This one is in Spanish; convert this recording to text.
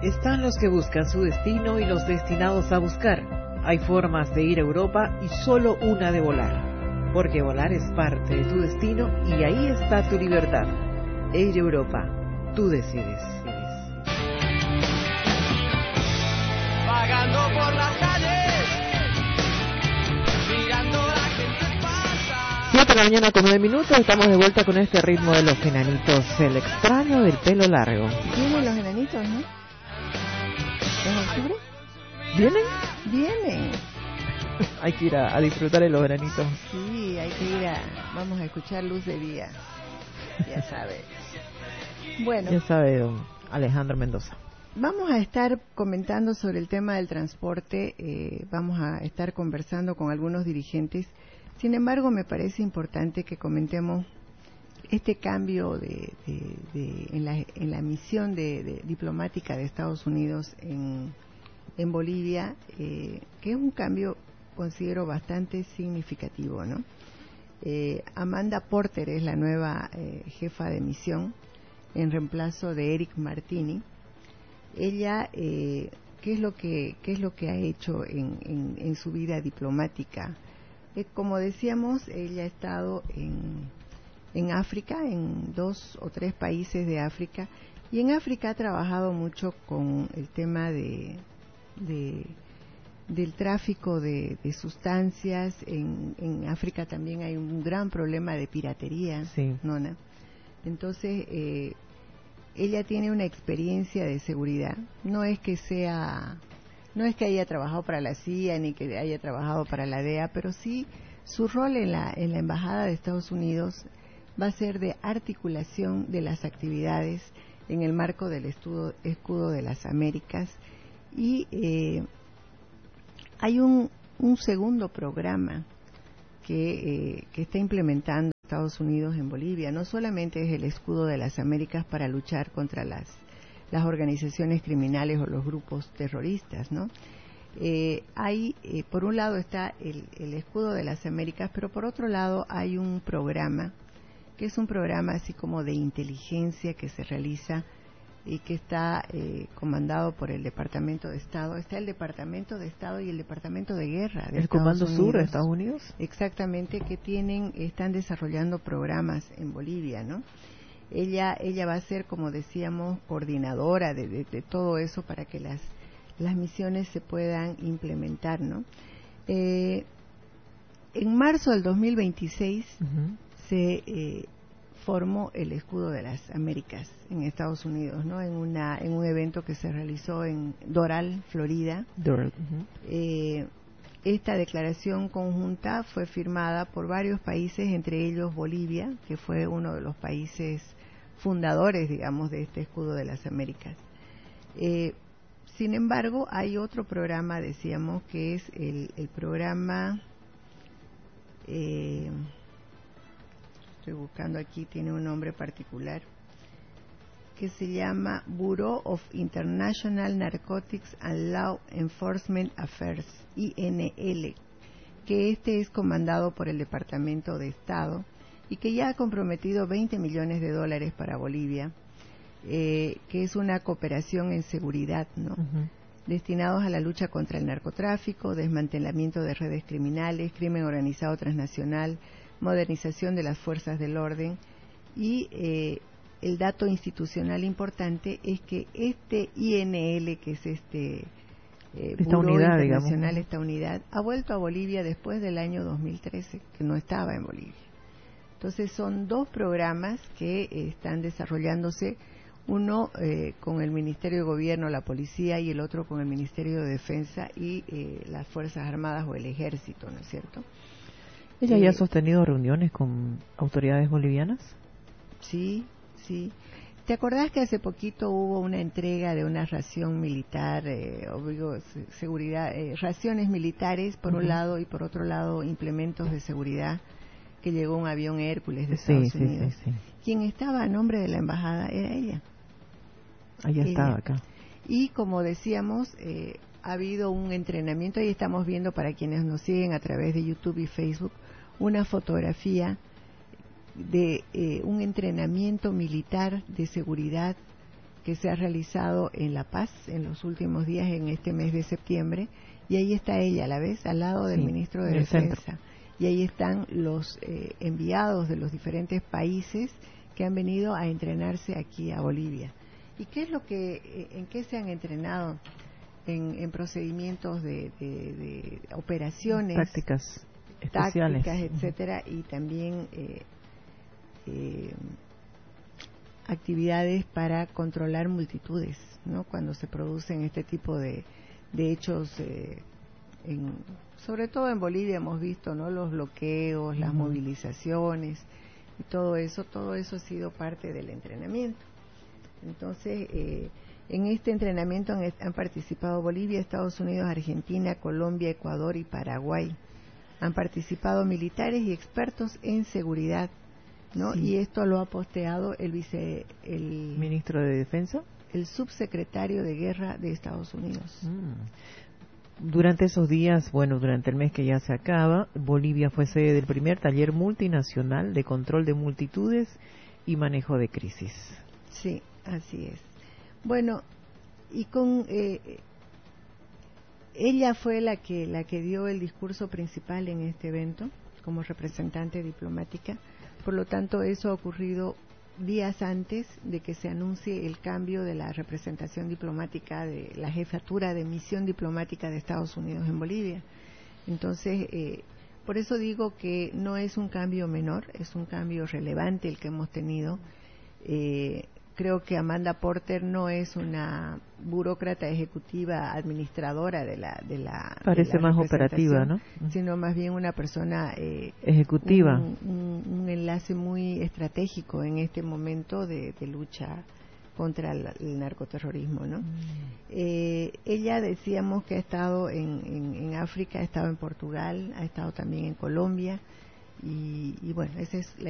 Están los que buscan su destino y los destinados a buscar. Hay formas de ir a Europa y solo una de volar. Porque volar es parte de tu destino y ahí está tu libertad. Air Europa, tú decides. Vagando por las calles, mirando la gente pasa. 7 de la mañana con 9 minutos, estamos de vuelta con este ritmo de los enanitos, el extraño del pelo largo. Vienen los enanitos, ¿no? ¿En octubre? ¿Vienen? Vienen. Hay que ir a disfrutar de los enanitos. Sí, hay que ir vamos a escuchar Luz de Día. Ya sabes. Bueno. Ya sabe, don Alejandro Mendoza. Vamos a estar comentando sobre el tema del transporte, vamos a estar conversando con algunos dirigentes. Sin embargo, me parece importante que comentemos este cambio en la misión diplomática de Estados Unidos en Bolivia, que es un cambio, considero, bastante significativo, ¿no? Amanda Porter es la nueva jefa de misión en reemplazo de Eric Martini. Ella, ¿qué es lo que ha hecho en su vida diplomática? Como decíamos, ella ha estado en África, en 2 o 3 países de África, y en África ha trabajado mucho con el tema del tráfico de sustancias. En África también hay un gran problema de piratería, sí. Nona. Entonces, ella tiene una experiencia de seguridad. No es que haya trabajado para la CIA ni que haya trabajado para la DEA, pero sí su rol en la Embajada de Estados Unidos va a ser de articulación de las actividades en el marco del escudo de las Américas. Y hay un segundo programa que está implementando Estados Unidos en Bolivia. No solamente es el escudo de las Américas para luchar contra las organizaciones criminales o los grupos terroristas, ¿no? Por un lado está el escudo de las Américas, pero por otro lado hay un programa que es un programa así como de inteligencia que se realiza y que está comandado por el Departamento de Estado. Está el Departamento de Estado y el Departamento de Guerra de el Comando Sur de Estados Unidos. Exactamente, que están desarrollando programas en Bolivia, ¿no? Ella va a ser, como decíamos, coordinadora de todo eso para que las misiones se puedan implementar, ¿no? En marzo del 2026 se formó el escudo de las Américas en Estados Unidos, ¿no? En un evento que se realizó en Doral, Florida. Esta declaración conjunta fue firmada por varios países, entre ellos Bolivia, que fue uno de los países fundadores, digamos, de este escudo de las Américas. Sin embargo, hay otro programa, decíamos, que es el programa, estoy buscando aquí, tiene un nombre particular, que se llama Bureau of International Narcotics and Law Enforcement Affairs, INL, que es comandado por el Departamento de Estado y que ya ha comprometido $20 millones para Bolivia, que es una cooperación en seguridad, ¿no? Destinados a la lucha contra el narcotráfico, desmantelamiento de redes criminales, crimen organizado transnacional, modernización de las fuerzas del orden. Y el dato institucional importante es que este INL, que es esta unidad, internacional, esta unidad, ha vuelto a Bolivia después del año 2013, que no estaba en Bolivia. Entonces son 2 programas que están desarrollándose, uno con el Ministerio de Gobierno, la Policía, y el otro con el Ministerio de Defensa y las Fuerzas Armadas o el Ejército, ¿no es cierto? ¿Ella ya ha sostenido reuniones con autoridades bolivianas? Sí. ¿Te acordás que hace poquito hubo una entrega de una ración militar, seguridad, raciones militares por un lado y por otro lado implementos de seguridad, que llegó un avión Hércules de Estados Unidos? Sí. Quien estaba a nombre de la embajada era ella. Ella estaba acá. Y como decíamos, ha habido un entrenamiento, y estamos viendo, para quienes nos siguen a través de YouTube y Facebook, una fotografía de un entrenamiento militar de seguridad que se ha realizado en La Paz en los últimos días, en este mes de septiembre, y ahí está ella, ¿la ves? Al lado del ministro de Defensa. Centro. Y ahí están los enviados de los diferentes países que han venido a entrenarse aquí a Bolivia. ¿Y qué es lo que, en qué se han entrenado? En procedimientos de operaciones, tácticas especiales, etcétera, y también actividades para controlar multitudes, ¿no? Cuando se producen este tipo de hechos, sobre todo en Bolivia hemos visto, ¿no? Los bloqueos, las movilizaciones y todo eso ha sido parte del entrenamiento. Entonces, en este entrenamiento han participado Bolivia, Estados Unidos, Argentina, Colombia, Ecuador y Paraguay. Han participado militares y expertos en seguridad, ¿no? Sí. Y esto lo ha posteado el ministro de Defensa, el subsecretario de Guerra de Estados Unidos. Durante esos días, durante el mes que ya se acaba, Bolivia fue sede del primer taller multinacional de control de multitudes y manejo de crisis. Sí, así es. Bueno, y con ella fue la que dio el discurso principal en este evento como representante diplomática. Por lo tanto, eso ha ocurrido días antes de que se anuncie el cambio de la representación diplomática de la jefatura de misión diplomática de Estados Unidos en Bolivia. Entonces, por eso digo que no es un cambio menor, es un cambio relevante el que hemos tenido. Creo que Amanda Porter no es una burócrata ejecutiva administradora de la parece más operativa, ¿no? Sino más bien una persona ejecutiva, un enlace muy estratégico en este momento de lucha contra el narcoterrorismo, ¿no? Ella, decíamos que ha estado en África, ha estado en Portugal, ha estado también en Colombia y bueno, esa es la